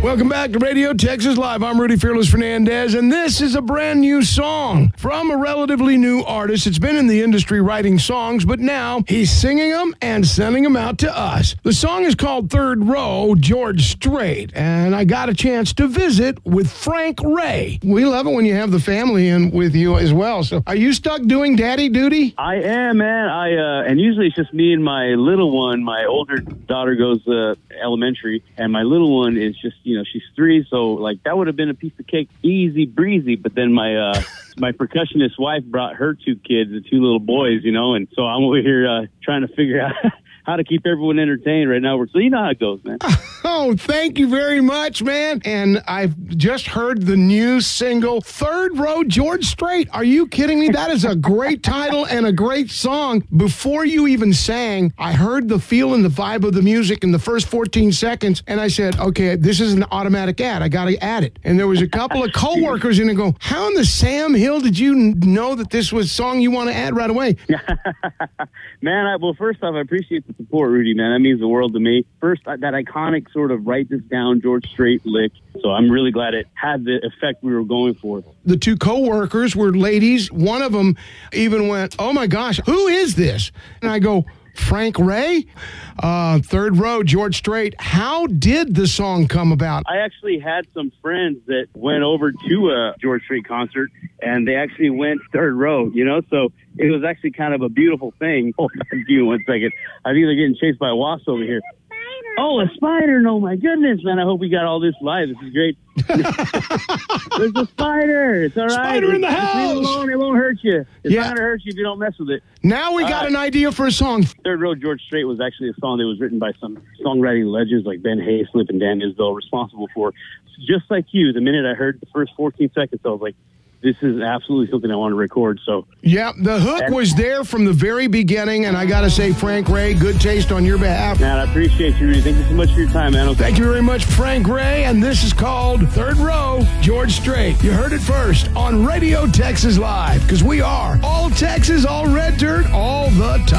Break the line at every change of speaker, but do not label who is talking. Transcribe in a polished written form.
Welcome back to Radio Texas Live. I'm Rudy Fearless Fernandez, and this is a brand new song from a relatively new artist. It's been in the industry writing songs, but now he's singing them and sending them out to us. The song is called Third Row, George Strait, and I got a chance to visit with Frank Ray. We love it when you have the family in with you as well. So are you stuck doing daddy duty?
I am, man. And usually it's just me and my little one. My older daughter goes elementary, and my little one is just, she's 3, so like that would have been a piece of cake, easy breezy. But then my my percussionist wife brought her 2 kids, the 2 little boys, and so I'm over here trying to figure out how to keep everyone entertained right now. So you know how it goes, man.
Oh, thank you very much, man. And I've just heard the new single, Third Row, George Strait. Are you kidding me? That is a great title and a great song. Before you even sang, I heard the feel and the vibe of the music in the first 14 seconds, and I said, okay, this is an automatic ad. I got to add it. And there was a couple of coworkers in it go, how in the Sam Hill did you know that this was a song you want to add right away?
Man, well, first off, I appreciate the support, Rudy, man. That means the world to me. First, that iconic sort of write this down George Strait lick. So I'm really glad it had the effect we were going for.
The 2 co-workers were ladies. One of them even went, oh my gosh, who is this? And I go, Frank Ray, Third Row, George Strait. How did the song come about?
I actually had some friends that went over to a George Strait concert, and they actually went third row, so it was actually kind of a beautiful thing. Hold on, give me 1 second. I'm either getting chased by a wasp over here. Oh, a spider. No, my goodness, man. I hope we got all this live. This is great. There's a spider. It's all right.
Spider in the house.
Leave it alone. It won't hurt you. It's not going to hurt you if you don't mess with it.
Now we got an idea for a song.
Third Row, George Strait was actually a song that was written by some songwriting legends like Ben Hayslip and Dan Isbell, responsible for, just like you, the minute I heard the first 14 seconds, I was like, this is absolutely something I want to record. So
yeah, the hook was there from the very beginning, and I got to say, Frank Ray, good taste on your behalf.
Man, I appreciate you, Rudy. Thank you so much for your time, man.
Thank you very much, Frank Ray, and this is called Third Row, George Strait. You heard it first on Radio Texas Live, because we are all Texas, all red dirt, all the time.